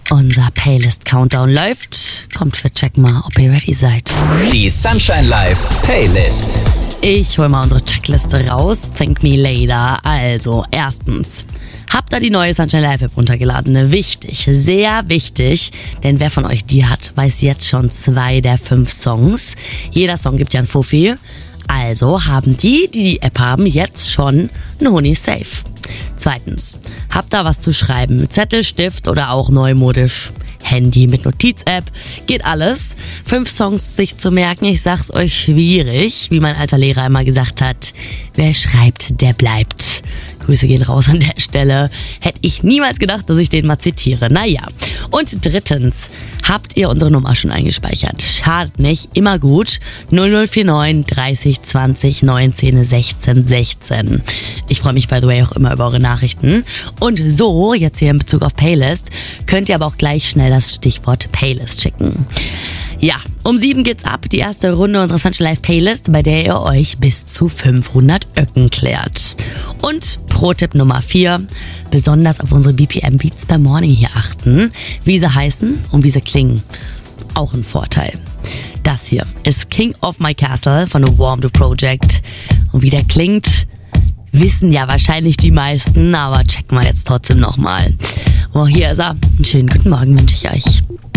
Unser Playlist-Countdown läuft. Kommt, wir checken mal, ob ihr ready seid. Die Sunshine Live Playlist. Ich hol mal unsere Checkliste raus. Thank me later. Also, erstens. Habt ihr die neue Sunshine Live App runtergeladen? Wichtig, sehr wichtig, denn wer von euch die hat, weiß jetzt schon 2 der 5 Songs. Jeder Song gibt ja einen Fuffi. Also haben die App haben, jetzt schon einen Honig safe. Zweitens, habt ihr was zu schreiben? Zettel, Stift oder auch neumodisch Handy mit Notiz-App? Geht alles. 5 Songs sich zu merken, ich sag's euch, schwierig. Wie mein alter Lehrer immer gesagt hat, wer schreibt, der bleibt. Grüße gehen raus an der Stelle. Hätte ich niemals gedacht, dass ich den mal zitiere. Naja. Und drittens, habt ihr unsere Nummer schon eingespeichert? Schadet nicht, immer gut. 0049 30 20 19 16 16. Ich freue mich by the way auch immer über eure Nachrichten. Und so, jetzt hier in Bezug auf Playlist, könnt ihr aber auch gleich schnell das Stichwort Playlist schicken. Ja, um 7 geht's ab, die erste Runde unserer Sunshine Live Playlist, bei der ihr euch bis zu 500 Öcken klärt. Und Pro-Tipp Nummer 4, besonders auf unsere BPM Beats per Morning hier achten. Wie sie heißen und wie sie klingen. Auch ein Vorteil. Das hier ist King of My Castle von The Warm The Project. Und wie der klingt, wissen ja wahrscheinlich die meisten, aber checken wir jetzt trotzdem nochmal. Oh, hier ist er. Einen schönen guten Morgen wünsche ich euch.